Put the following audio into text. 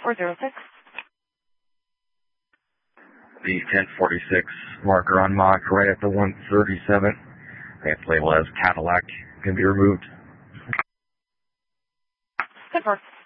406. The 1046 marker on Mach right at the 137. It's labeled as Cadillac. Can be removed. 10-4.